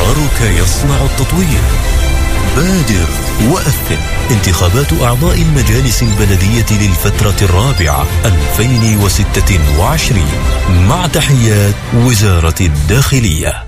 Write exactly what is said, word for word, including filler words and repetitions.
قرارك يصنع التطوير. بادر وأثر. انتخابات أعضاء المجالس البلدية للفترة الرابعة ألفين وستة وعشرين، مع تحيات وزارة الداخلية.